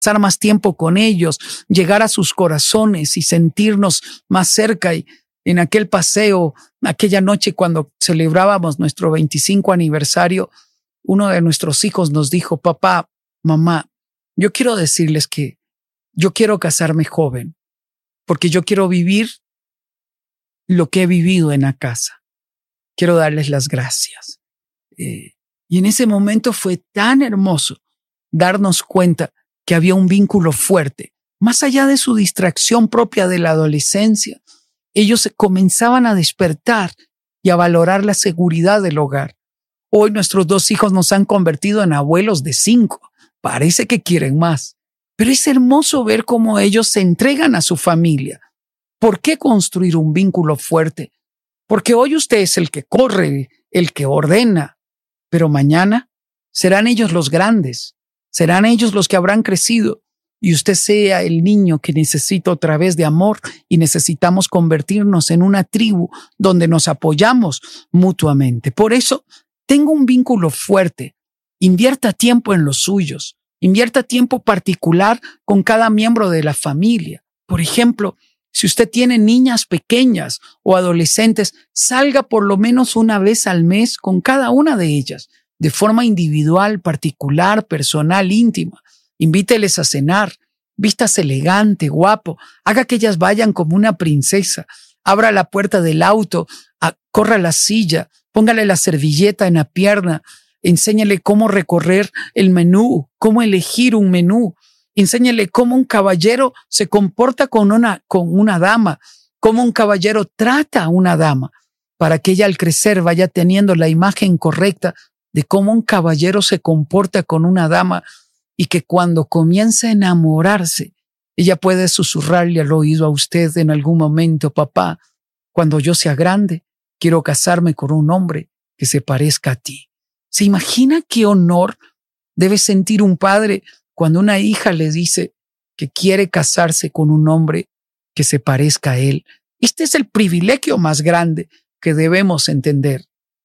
pasar más tiempo con ellos, llegar a sus corazones y sentirnos más cerca. Y en aquel paseo, aquella noche cuando celebrábamos nuestro 25 aniversario, uno de nuestros hijos nos dijo: papá, mamá, yo quiero decirles que yo quiero casarme joven, porque yo quiero vivir lo que he vivido en la casa. Quiero darles las gracias. Y en ese momento fue tan hermoso darnos cuenta que había un vínculo fuerte. Más allá de su distracción propia de la adolescencia, ellos comenzaban a despertar y a valorar la seguridad del hogar. Hoy nuestros 2 hijos nos han convertido en abuelos de 5. Parece que quieren más. Pero es hermoso ver cómo ellos se entregan a su familia. ¿Por qué construir un vínculo fuerte? Porque hoy usted es el que corre, el que ordena, pero mañana serán ellos los grandes, serán ellos los que habrán crecido y usted sea el niño que necesita otra vez de amor y necesitamos convertirnos en una tribu donde nos apoyamos mutuamente. Por eso, tenga un vínculo fuerte, invierta tiempo en los suyos, invierta tiempo particular con cada miembro de la familia. Por ejemplo, si usted tiene niñas pequeñas o adolescentes, salga por lo menos una vez al mes con cada una de ellas, de forma individual, particular, personal, íntima. Invíteles a cenar, vístase elegante, guapo, haga que ellas vayan como una princesa, abra la puerta del auto, corra la silla, póngale la servilleta en la pierna, enséñale cómo recorrer el menú, cómo elegir un menú. Enséñale cómo un caballero se comporta con una dama, cómo un caballero trata a una dama, para que ella al crecer vaya teniendo la imagen correcta de cómo un caballero se comporta con una dama y que cuando comience a enamorarse, ella puede susurrarle al oído a usted en algún momento: papá, cuando yo sea grande, quiero casarme con un hombre que se parezca a ti. ¿Se imagina qué honor debe sentir un padre cuando una hija le dice que quiere casarse con un hombre que se parezca a él? Este es el privilegio más grande que debemos entender.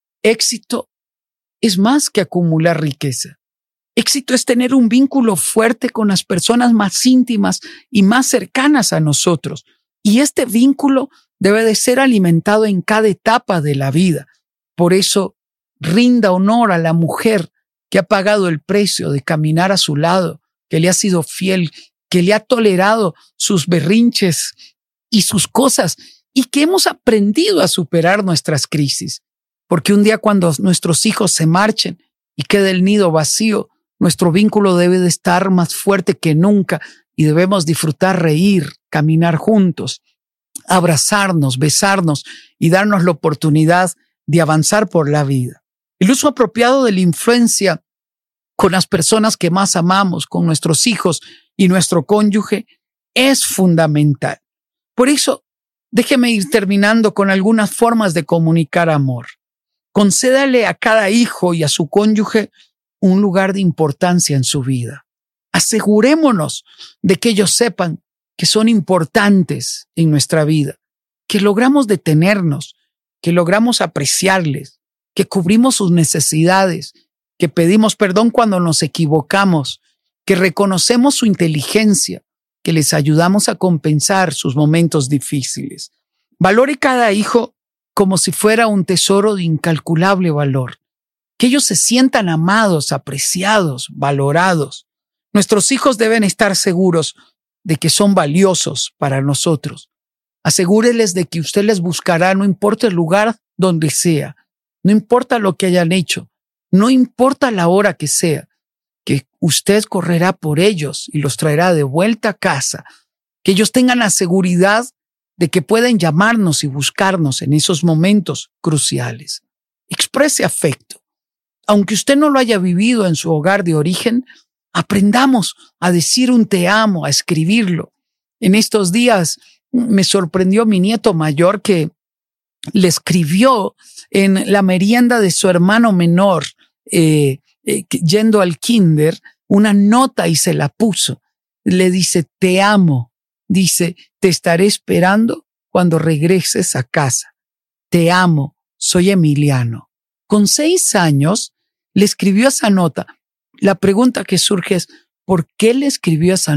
Éxito es más que acumular riqueza. Éxito es tener un vínculo fuerte con las personas más íntimas y más cercanas a nosotros. Y este vínculo debe de ser alimentado en cada etapa de la vida. Por eso, rinda honor a la mujer que ha pagado el precio de caminar a su lado, que le ha sido fiel, que le ha tolerado sus berrinches y sus cosas, y que hemos aprendido a superar nuestras crisis. Porque un día cuando nuestros hijos se marchen y quede el nido vacío, nuestro vínculo debe de estar más fuerte que nunca y debemos disfrutar reír, caminar juntos, abrazarnos, besarnos y darnos la oportunidad de avanzar por la vida. El uso apropiado de la influencia con las personas que más amamos, con nuestros hijos y nuestro cónyuge, es fundamental. Por eso, déjeme ir terminando con algunas formas de comunicar amor. Concédale a cada hijo y a su cónyuge un lugar de importancia en su vida. Asegurémonos de que ellos sepan que son importantes en nuestra vida, que logramos detenernos, que logramos apreciarles, que cubrimos sus necesidades, que pedimos perdón cuando nos equivocamos, que reconocemos su inteligencia, que les ayudamos a compensar sus momentos difíciles. Valore cada hijo como si fuera un tesoro de incalculable valor. Que ellos se sientan amados, apreciados, valorados. Nuestros hijos deben estar seguros de que son valiosos para nosotros. Asegúreles de que usted les buscará, no importa el lugar donde sea, no importa lo que hayan hecho, no importa la hora que sea, que usted correrá por ellos y los traerá de vuelta a casa, que ellos tengan la seguridad de que pueden llamarnos y buscarnos en esos momentos cruciales. Exprese afecto. Aunque usted no lo haya vivido en su hogar de origen, aprendamos a decir un te amo, a escribirlo. En estos días me sorprendió mi nieto mayor que le escribió en la merienda de su hermano menor, yendo al kinder, una nota y se la puso. Le dice: te amo. Dice: te estaré esperando cuando regreses a casa. Te amo, soy Emiliano. Con 6 años le escribió esa nota. La pregunta que surge es: por qué le escribió esa